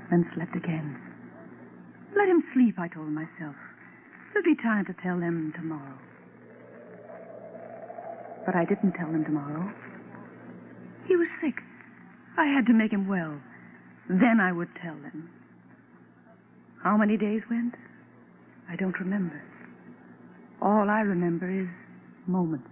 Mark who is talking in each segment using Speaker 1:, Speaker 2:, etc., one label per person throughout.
Speaker 1: then slept again. Let him sleep, I told myself. There'll be time to tell them tomorrow. But I didn't tell them tomorrow. He was sick. I had to make him well. Then I would tell them. How many days went? I don't remember. All I remember is moments.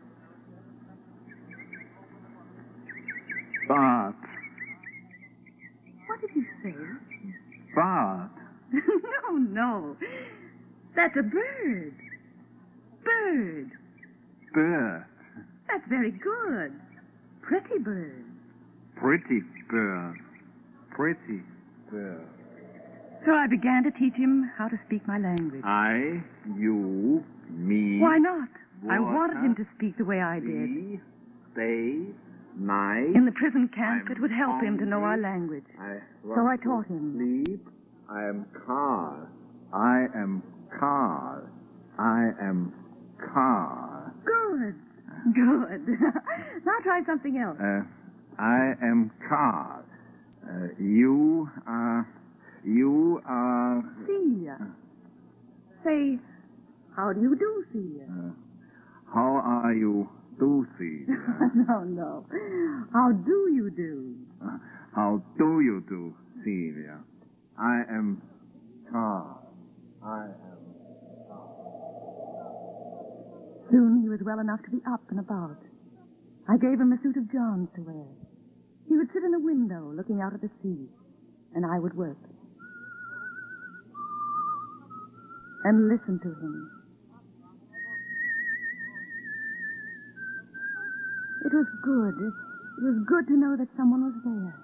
Speaker 2: Bart.
Speaker 1: What did you say?
Speaker 2: Bart.
Speaker 1: No. That's a bird. Bird.
Speaker 2: Bird.
Speaker 1: That's very good. Pretty bird.
Speaker 2: Pretty bird. Pretty bird.
Speaker 1: So I began to teach him how to speak my language.
Speaker 2: I, you, me.
Speaker 1: Why not? I
Speaker 2: water,
Speaker 1: wanted him to speak the way I did.
Speaker 2: me, stay, night.
Speaker 1: In the prison camp,
Speaker 2: I'm
Speaker 1: it would help him to know our language. So I taught him.
Speaker 2: Sleep. I am Carl. I am Carl. I am Carl.
Speaker 1: Good. Good. Now try something else.
Speaker 2: I am Carl. You are...
Speaker 1: Celia. Say, how do you do, Celia?
Speaker 2: How are you, Lucy?
Speaker 1: No. How do you do?
Speaker 2: How do you do, Celia? I am Carl. I am Carl.
Speaker 1: Soon he was well enough to be up and about. I gave him a suit of John's to wear. He would sit in a window looking out at the sea, and I would work. And listen to him. It was good. It was good to know that someone was there.